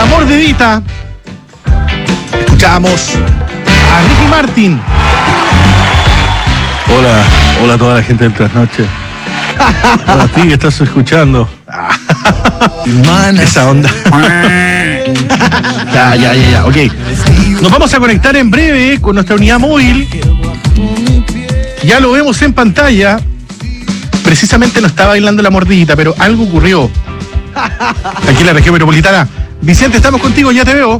La mordidita. Escuchamos a Ricky Martin. Hola a toda la gente del Trasnoche. A ti que estás escuchando. Esa onda. Ya, ok. Nos vamos a conectar en breve con nuestra unidad móvil. Ya lo vemos en pantalla. Precisamente no está bailando la mordidita, pero algo ocurrió aquí en la región metropolitana. Vicente, estamos contigo, ya te veo.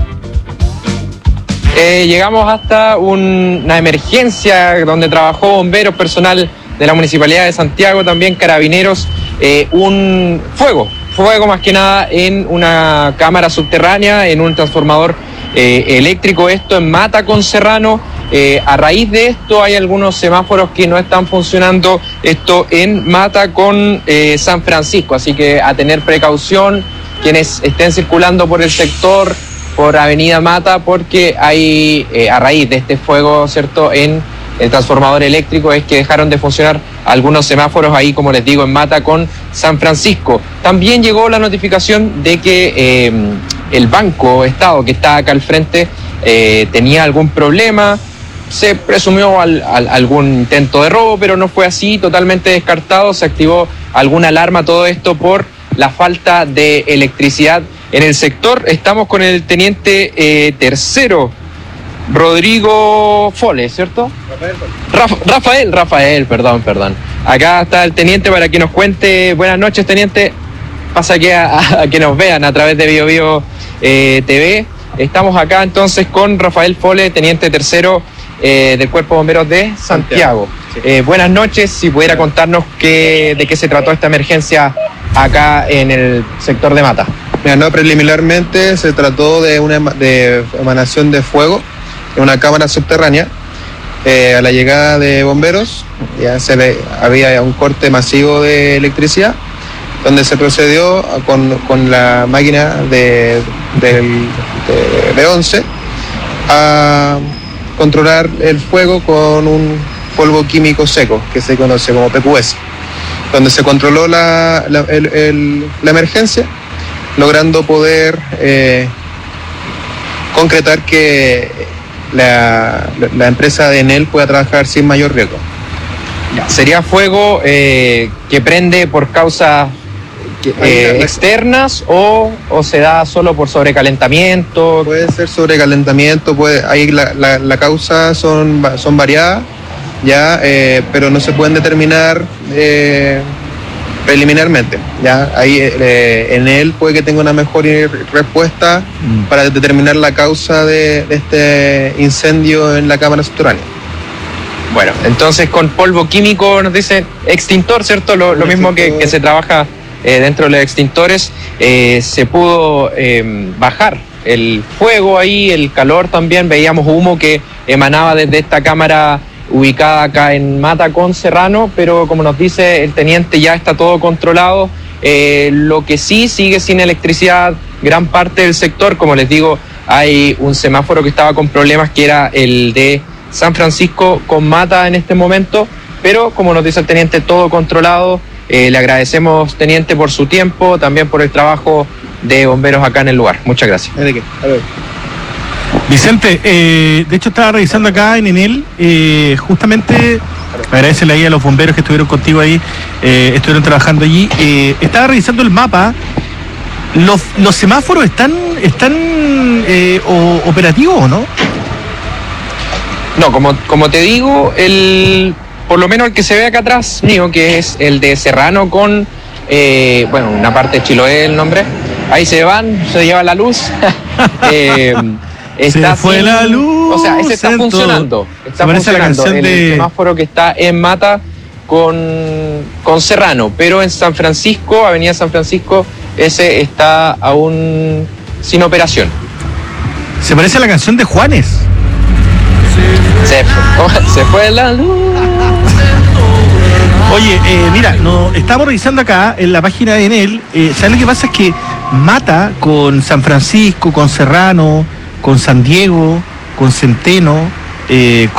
Llegamos hasta una emergencia donde trabajó bomberos, personal de la Municipalidad de Santiago, también carabineros, un fuego más que nada en una cámara subterránea, en un transformador eléctrico, esto en Mata con Serrano. A raíz de esto hay algunos semáforos que no están funcionando, esto en Mata con San Francisco, así que a tener precaución quienes estén circulando por el sector, por Avenida Mata, porque hay, a raíz de este fuego, ¿cierto?, en el transformador eléctrico, es que dejaron de funcionar algunos semáforos ahí, como les digo, en Mata con San Francisco. También llegó la notificación de que el Banco Estado, que está acá al frente, tenía algún problema. Se presumió algún intento de robo, pero no fue así, totalmente descartado. Se activó alguna alarma, todo esto por la falta de electricidad en el sector. Estamos con el teniente tercero, Rodrigo Fole, ¿cierto? Rafael, perdón. Acá está el teniente para que nos cuente. Buenas noches, teniente. Pasa aquí a que nos vean a través de BioBio TV. Estamos acá entonces con Rafael Fole, teniente tercero del Cuerpo de Bomberos de Santiago. Sí. Buenas noches, si pudiera contarnos de qué se trató esta emergencia acá en el sector de Mata. Mira, no, preliminarmente se trató de emanación de fuego en una cámara subterránea. A la llegada de bomberos ya había un corte masivo de electricidad, donde se procedió con la máquina de 11 a controlar el fuego con un polvo químico seco que se conoce como PQS, donde se controló la emergencia, logrando poder concretar que la empresa de Enel pueda trabajar sin mayor riesgo. ¿Sería fuego que prende por causas externas o se da solo por sobrecalentamiento? Puede ser sobrecalentamiento, ahí la causa son variadas, ya, pero no se pueden determinar preliminarmente. Ya ahí Enel puede que tenga una mejor respuesta para determinar la causa de este incendio en la cámara subterránea. Bueno, entonces con polvo químico nos dice extintor, ¿cierto? Lo mismo que se trabaja dentro de los extintores. Se pudo bajar el fuego ahí, el calor también. Veíamos humo que emanaba desde esta cámara ubicada acá en Mata con Serrano, pero como nos dice el teniente, ya está todo controlado. Lo que sí sigue sin electricidad gran parte del sector. Como les digo, hay un semáforo que estaba con problemas, que era el de San Francisco con Mata en este momento, pero como nos dice el teniente, todo controlado. Le agradecemos, teniente, por su tiempo, también por el trabajo de bomberos acá en el lugar. Muchas gracias. Vicente, de hecho estaba revisando acá en Enel, justamente agradecele ahí a los bomberos que estuvieron contigo ahí, estuvieron trabajando allí. Estaba revisando el mapa. Los semáforos están operativos, ¿no? No, como te digo, por lo menos el que se ve acá atrás mío, que es el de Serrano con, una parte de Chiloé el nombre, ahí se lleva la luz. Se fue la luz. O sea, ese está funcionando. Está funcionando el semáforo que está en Mata con Serrano, pero en San Francisco, Avenida San Francisco, ese está aún sin operación. Se parece a la canción de Juanes. Se fue la luz. Oye, mira, estamos revisando acá en la página de Enel. ¿Sabes lo que pasa? Es que Mata con San Francisco, con Serrano, con San Diego, con Centeno,